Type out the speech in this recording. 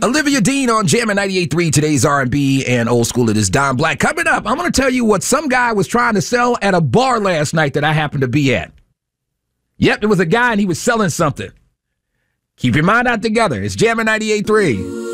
Olivia Dean on Jammin' 98.3, today's R&B and old school. It is Don Black. Coming up, I'm going to tell you what some guy was trying to sell at a bar last night that I happened to be at. Yep, there was a guy and he was selling something. Keep your mind out together. It's Jammin' 98.3.